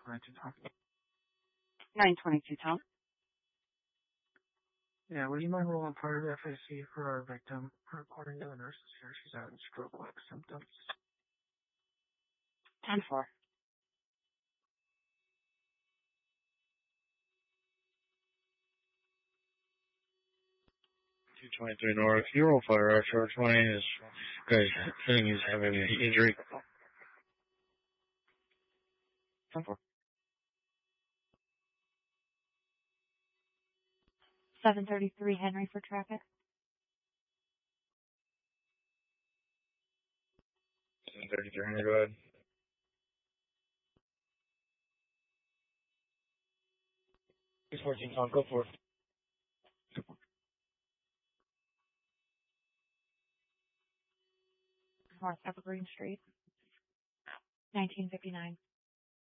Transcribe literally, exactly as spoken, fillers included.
twenty-two Tom. nine twenty-two Tom. Yeah, would you mind rolling part of F A C for our victim? According to the nurses here, she's having stroke-like symptoms. ten four. two twenty-three North, Eurofire, Short twenty is, guy's saying he's having an injury. ten four. seven thirty-three Henry for traffic. seven thirty-three Henry, go ahead. six fourteen Tom, go for it. North Evergreen Street. nineteen fifty-nine.